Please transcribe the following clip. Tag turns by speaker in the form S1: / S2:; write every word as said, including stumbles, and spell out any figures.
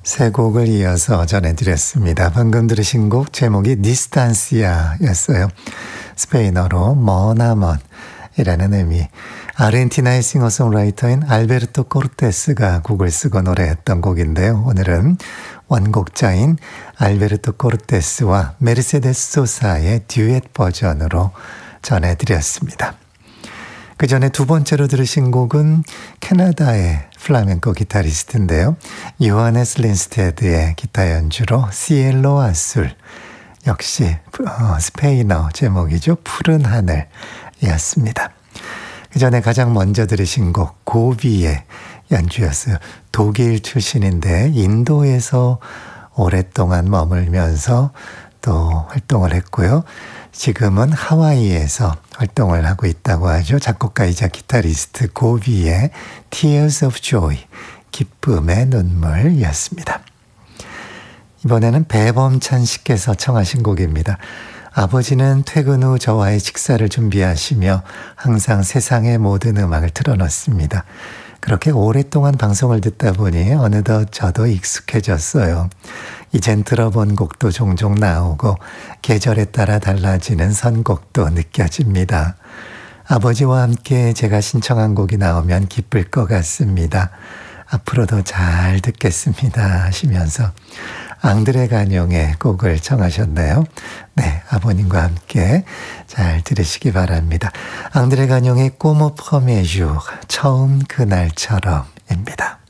S1: 세 곡을 이어서 전해드렸습니다. 방금 들으신 곡 제목이 디스탄시아였어요. 스페인어로 머나먼 이라는 의미. 아르헨티나의 싱어송라이터인 알베르토 코르테스가 곡을 쓰고 노래했던 곡인데요. 오늘은 원곡자인 알베르토 코르테스와 메르세데스 소사의 듀엣 버전으로 전해드렸습니다. 그 전에 두 번째로 들으신 곡은 캐나다의 플라멩코 기타리스트인데요. 요하네스 린스테드의 기타 연주로 시엘로 아술, 역시 어, 스페인어 제목이죠. 푸른 하늘이었습니다. 그 전에 가장 먼저 들으신 곡 고비의 연주였어요. 독일 출신인데 인도에서 오랫동안 머물면서 또 활동을 했고요. 지금은 하와이에서 활동을 하고 있다고 하죠. 작곡가이자 기타리스트 고비의 Tears of Joy, 기쁨의 눈물이었습니다. 이번에는 배범찬 씨께서 청하신 곡입니다. 아버지는 퇴근 후 저와의 식사를 준비하시며 항상 세상의 모든 음악을 틀어놓습니다. 그렇게 오랫동안 방송을 듣다 보니 어느덧 저도 익숙해졌어요. 이젠 들어본 곡도 종종 나오고 계절에 따라 달라지는 선곡도 느껴집니다. 아버지와 함께 제가 신청한 곡이 나오면 기쁠 것 같습니다. 앞으로도 잘 듣겠습니다 하시면서 앙드레 가뇽의 곡을 청하셨네요. 네, 아버님과 함께 잘 들으시기 바랍니다. 앙드레 가뇽의 꼬모 프로메주, 처음 그날처럼입니다.